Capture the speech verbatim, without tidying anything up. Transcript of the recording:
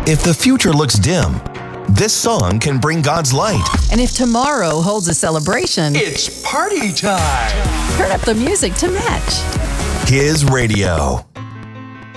If the future looks dim, this song can bring God's light. And if tomorrow holds a celebration, it's party time. Turn up the music to match. His radio.